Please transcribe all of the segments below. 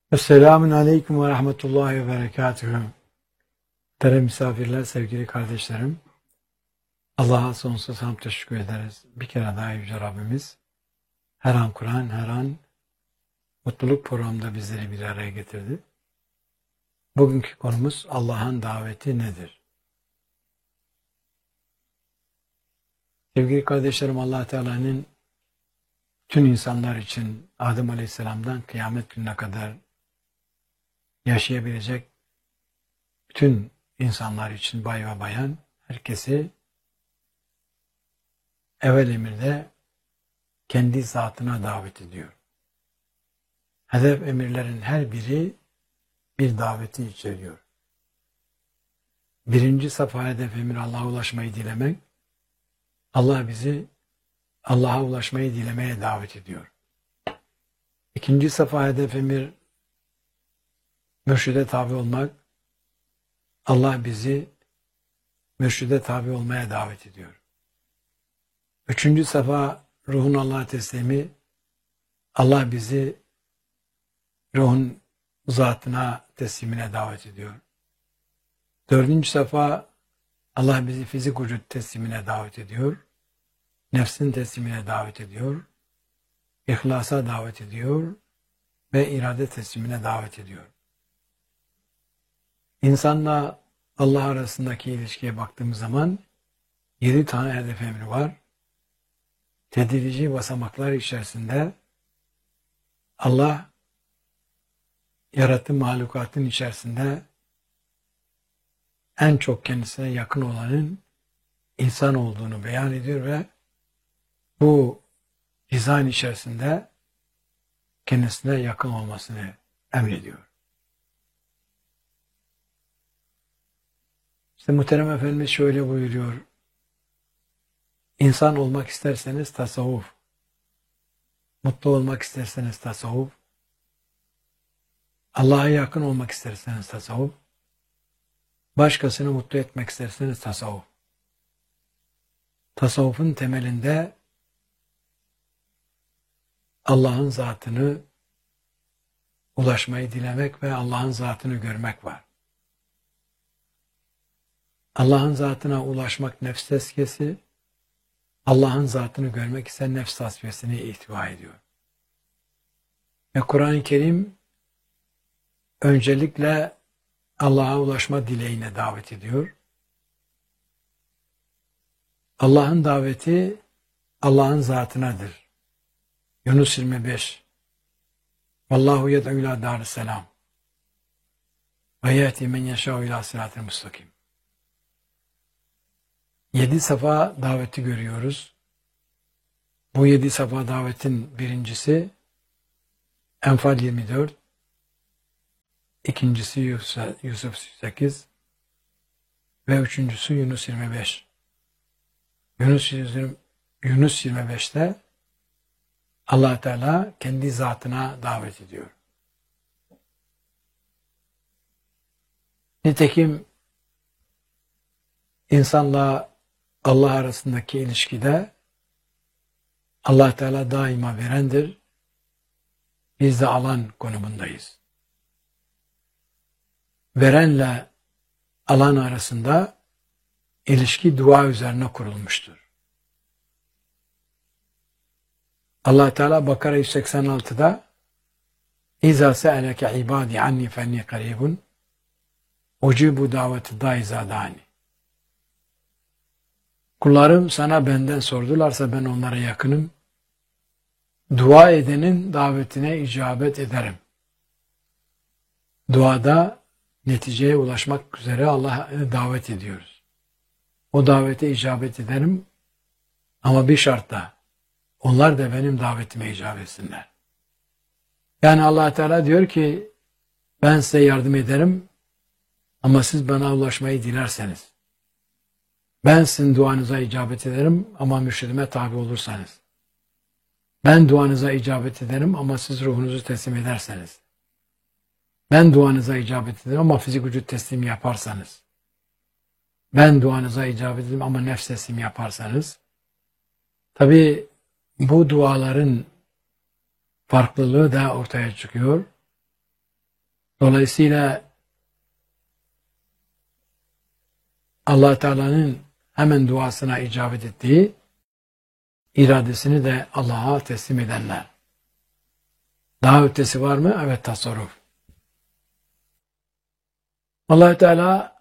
Esselamun Aleyküm ve Rahmetullahi ve Berekatühü. Muhterem misafirler, sevgili kardeşlerim. Allah'a sonsuz hamd teşekkür ederiz. Bir kere daha Yüce Rabbimiz her an Kur'an, her an mutluluk programında bizleri bir araya getirdi. Bugünkü konumuz Allah'ın daveti nedir? Sevgili kardeşlerim, Allah Teala'nın tüm insanlar için Adem Aleyhisselam'dan kıyamet gününe kadar yaşayabilecek bütün insanlar için bay ve bayan herkesi evvel emirde kendi zatına davet ediyor. Hedef emirlerin her biri bir daveti içeriyor. Birinci safa hedef emir Allah'a ulaşmayı dilemek. Allah bizi Allah'a ulaşmayı dilemeye davet ediyor. İkinci safa hedef emir mürşide tabi olmak. Allah bizi mürşide tabi olmaya davet ediyor. Üçüncü safa ruhun Allah'a teslimi. Allah bizi ruhun zatına teslimine davet ediyor. Dördüncü safa Allah bizi fizik vücut teslimine davet ediyor. Nefsin teslimine davet ediyor. İhlasa davet ediyor. Ve irade teslimine davet ediyor. İnsanla Allah arasındaki ilişkiye baktığımız zaman 7 tane hedef emri var. Tedrici basamaklar içerisinde Allah yarattığı mahlukatın içerisinde en çok kendisine yakın olanın insan olduğunu beyan ediyor ve bu dizayn içerisinde kendisine yakın olmasını emrediyor. İşte Muhterem Efendimiz şöyle buyuruyor. İnsan olmak isterseniz tasavvuf. Mutlu olmak isterseniz tasavvuf. Allah'a yakın olmak isterseniz tasavvuf. Başkasını mutlu etmek isterseniz tasavvuf. Tasavvufun temelinde Allah'ın zatını ulaşmayı dilemek ve Allah'ın zatını görmek var. Allah'ın zatına ulaşmak nefs tezkiyesi, Allah'ın zatını görmek ise nefs tasfiyesini ihtiva ediyor. Ve Kur'an-ı Kerim öncelikle Allah'a ulaşma dileğine davet ediyor. Allah'ın daveti Allah'ın zatınadır. Yunus 25. Vallahu yed'u ila darisselam. Ve yehdi men yeşâ'u ila sıratil mustakim. 7 safa daveti görüyoruz. Bu 7 safa davetin birincisi Enfal 24, ikincisi Yusuf 8 ve üçüncüsü Yunus 25. Yunus 25'te Allah Teala kendi zatına davet ediyor. Nitekim insanla Allah arasındaki ilişkide Allah Teala daima verendir. Biz de alan konumundayız. Verenle alan arasında ilişki dua üzerine kurulmuştur. Allah Teala Bakara 186'da İza se'eleke ibadi anni fenni karibun ucibu daveti da iza dani. Kullarım sana benden sordularsa ben onlara yakınım. Dua edenin davetine icabet ederim. Duada neticeye ulaşmak üzere Allah'a davet ediyoruz. O davete icabet ederim ama bir şartla onlar da benim davetime icabet etsinler. Yani Allah Teala diyor ki ben size yardım ederim ama siz bana ulaşmayı dilerseniz. Ben sizin duanıza icabet ederim ama mürşidime tabi olursanız. Ben duanıza icabet ederim ama siz ruhunuzu teslim ederseniz. Ben duanıza icabet ederim ama fizik vücut teslim yaparsanız. Ben duanıza icabet ederim ama nefs teslim yaparsanız. Tabi bu duaların farklılığı da ortaya çıkıyor. Dolayısıyla Allah Teala'nın hemen duasına icabet ettiği, iradesini de Allah'a teslim edenler. Daha ötesi var mı? Evet, tasarruf. Allah Teala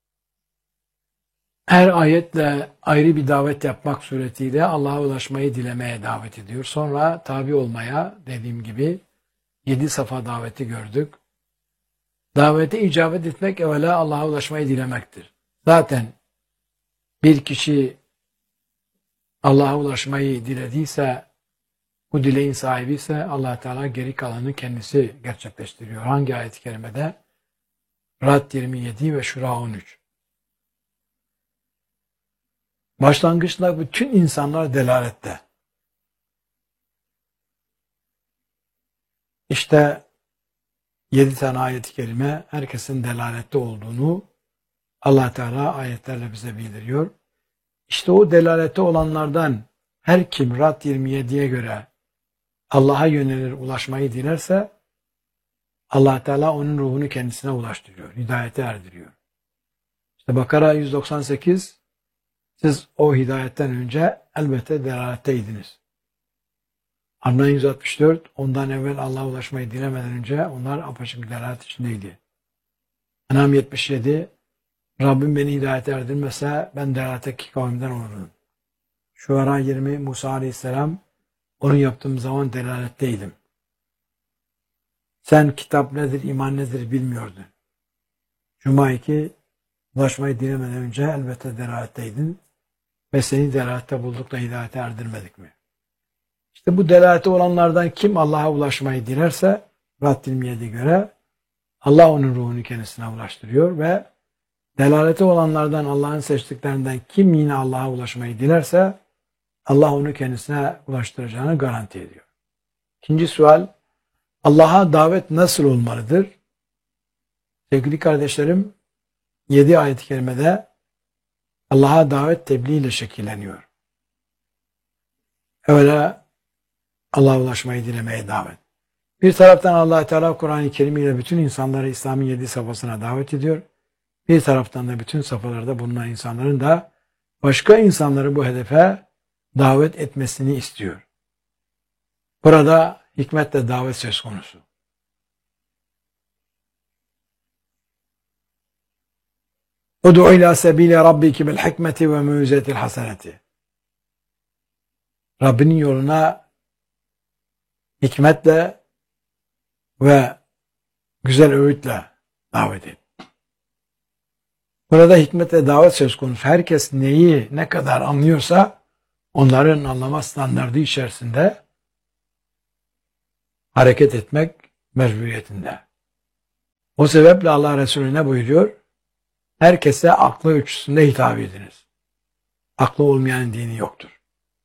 her ayetle ayrı bir davet yapmak suretiyle Allah'a ulaşmayı dilemeye davet ediyor. Sonra tabi olmaya, dediğim gibi 7 safa daveti gördük. Davete icabet etmek evvela Allah'a ulaşmayı dilemektir. Zaten bir kişi Allah'a ulaşmayı dilediyse, bu dileğin sahibi ise Allah Teala geri kalanını kendisi gerçekleştiriyor. Hangi ayet-i kerimede? Rad 27 ve Şura 13. Başlangıçta bütün insanlar delalette. İşte 7 tane ayet-i kerime herkesin delalette olduğunu Allah Teala ayetlerle bize bildiriyor. İşte o delalette olanlardan her kim Rad 27'ye göre Allah'a yönelir, ulaşmayı dilerse Allah Teala onun ruhunu kendisine ulaştırıyor, hidayete erdiriyor. İşte Bakara 198, siz o hidayetten önce elbette delaletteydiniz. Arna 164, ondan evvel Allah'a ulaşmayı dilemeden önce onlar apaçık bir delalet içindeydi. Enam 77, Rabbim beni hidayete erdirmese ben delaletteki kavimden olurum. Şuara 20, Musa Aleyhisselam, onu yaptığım zaman delaletteydim. Sen kitap nedir, iman nedir bilmiyordun. Cuma 2, ulaşmayı dilemeden önce elbette delaletteydin ve seni delalette bulduk da hidayete erdirmedik mi? İşte bu delalette olanlardan kim Allah'a ulaşmayı dilerse Rad 27'ye göre Allah onun ruhunu kendisine ulaştırıyor ve delalete olanlardan Allah'ın seçtiklerinden kim yine Allah'a ulaşmayı dilerse Allah onu kendisine ulaştıracağını garanti ediyor. İkinci sual, Allah'a davet nasıl olmalıdır? Sevgili kardeşlerim, 7 ayet-i kerimede Allah'a davet tebliğ ile şekilleniyor. Evvela Allah'a ulaşmayı dilemeye davet. Bir taraftan Allah Teala Kur'an-ı Kerim ile bütün insanları İslam'ın 7 safhasına davet ediyor. Bir taraftan da bütün safhalarda bulunan insanların da başka insanları bu hedefe davet etmesini istiyor. Burada hikmetle davet söz konusu. Ud'u ila sebili rabbiki bil hikmeti ve mev'izetil haseneti. Rabbinin yoluna hikmetle ve güzel öğütle davet et. Burada hikmetle davet söz konusu. Herkes neyi ne kadar anlıyorsa onların anlama standardı içerisinde hareket etmek mecburiyetinde. O sebeple Allah Resulü ne buyuruyor? Herkese aklı ölçüsünde hitap ediniz. Aklı olmayan dini yoktur.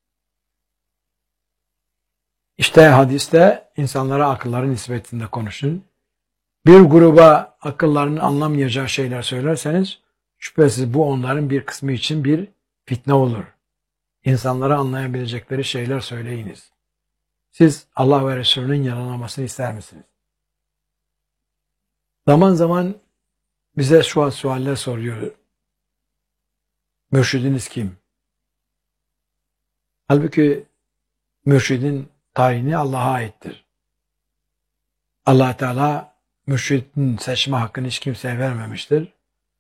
İşte hadiste insanlara akılların nispetinde konuşun. Bir gruba akıllarının anlamayacağı şeyler söylerseniz şüphesiz bu onların bir kısmı için bir fitne olur. İnsanlara anlayabilecekleri şeyler söyleyiniz. Siz Allah ve Resulünün yalanlamasını ister misiniz? Zaman zaman bize şu sualler soruyor. Mürşidiniz kim? Halbuki mürşidin tayini Allah'a aittir. Allah Teala mürşidin seçme hakkını hiç kimseye vermemiştir.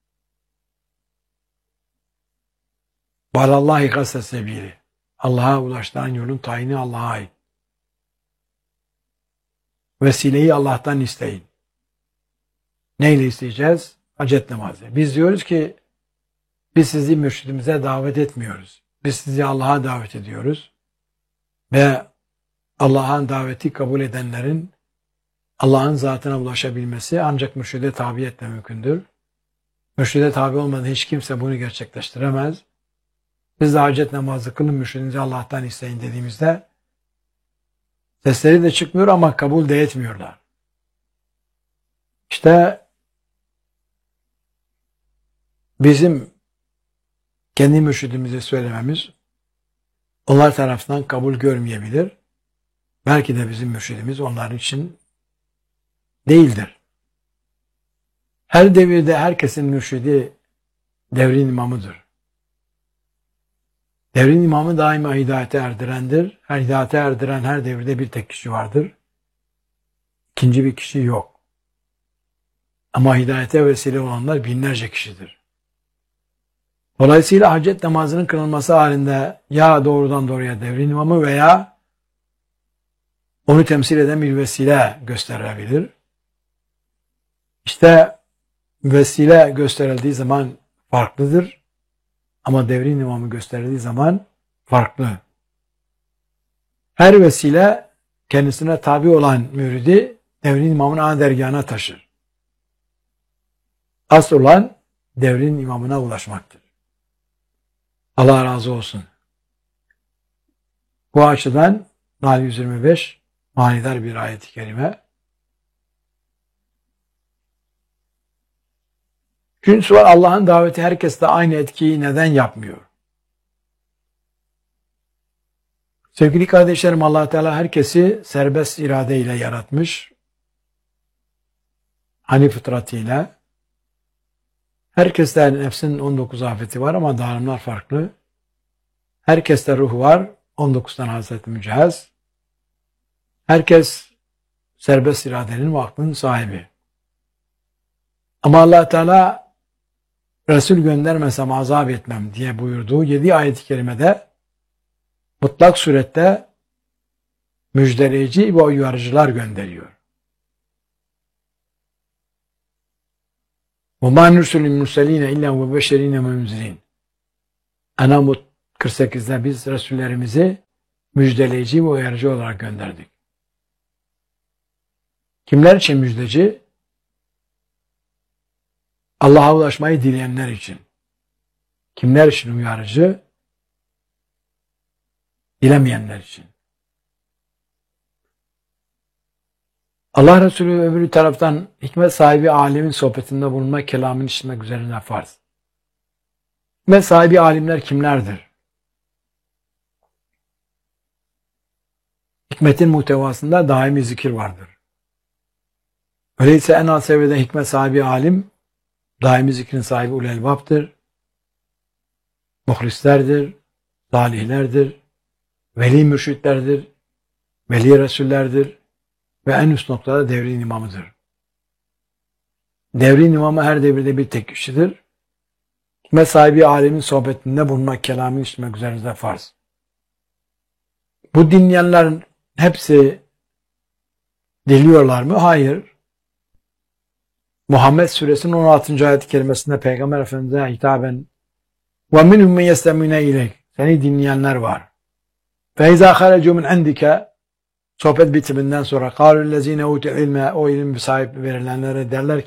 Balallahi gâse sebili. Allah'a ulaştıran yolun tayini Allah'a ait. Vesileyi Allah'tan isteyin. Neyle isteyeceğiz? Hacet namazı. Biz diyoruz ki biz sizi mürşidimize davet etmiyoruz. Biz sizi Allah'a davet ediyoruz. Ve Allah'ın daveti kabul edenlerin Allah'ın zatına ulaşabilmesi ancak mürşide tabiyetle mümkündür. Mürşide tabi olmadan hiç kimse bunu gerçekleştiremez. Biz de hacet namazı kılın, mürşidinizi Allah'tan isteyin dediğimizde sesleri de çıkmıyor ama kabul de etmiyorlar. İşte bizim kendi mürşidimize söylememiz onlar tarafından kabul görmeyebilir. Belki de bizim mürşidimiz onlar için değildir. Her devirde herkesin mürşidi devrin imamıdır. Devrin imamı daima hidayete erdirendir. Hidayete erdiren her devirde bir tek kişi vardır. İkinci bir kişi yok. Ama hidayete vesile olanlar binlerce kişidir. Dolayısıyla hacet namazının kılınması halinde ya doğrudan doğruya devrin imamı veya onu temsil eden bir vesile gösterilebilir. İşte vesile gösterildiği zaman farklıdır. Ama devrin imamı gösterildiği zaman farklı. Her vesile kendisine tabi olan müridi devrin imamın ana dergahına taşır. Asıl olan devrin imamına ulaşmaktır. Allah razı olsun. Bu açıdan Nahl 125 manidar bir ayet-i kerime. Çünkü sual, Allah'ın daveti herkeste aynı etkiyi neden yapmıyor? Sevgili kardeşlerim, Allah Teala herkesi serbest iradeyle yaratmış. Hani fıtratıyla. Herkeste nefsin 19 afeti var ama dağılımlar farklı. Herkeste ruh var. 19 tane Hazreti Mücehhez. Herkes serbest iradenin ve aklının sahibi. Ama Allah Teala Resul göndermesem azap etmem diye buyurduğu 7 ayet-i kerimede mutlak surette müjdeleyici ve uyarıcılar gönderiyor. وَمَا نُرْسُلُ الْمُرْسَلِينَ اِلَّا وَبَشَرِينَ مُنْزِرِينَ Enamut 48'de biz Resullerimizi müjdeleyici ve uyarıcı olarak gönderdik. Kimler için müjdeci? Allah'a ulaşmayı dileyenler için. Kimler için uyarıcı? Dilemeyenler için. Allah Resulü öbür taraftan hikmet sahibi alimin sohbetinde bulunmak, kelamını işitmek üzerine farz. Hikmet sahibi alimler kimlerdir? Hikmetin muhtevasında daimi zikir vardır. Öyleyse en alt seviyede hikmet sahibi alim, daimi zikrin sahibi ulul elbaptır, muhlislerdir, salihlerdir, veli mürşitlerdir, veli resullerdir ve en üst noktada devrin imamıdır. Devrin imamı her devirde bir tek kişidir. Hikmet sahibi alimin sohbetinde bulunmak, kelamı işitmek üzerinize farz. Bu dinleyenlerin hepsi diliyorlar mı? Hayır. Muhammed Suresinin 16. ayet-i kerimesinde Peygamber Efendimiz'e hitaben وَمِنْهُمْ مَنْ يَسْتَمِعُونَ اِلَيْكَ Seni dinleyenler var. فَاِذَا خَرَجُوا مِنْ عِنْدِكَ Sohbet bitiminden sonra قَالُوا الَّذ۪ينَ اُوتُوا الْعِلْمَ O ilim sahibi verilenlere derler ki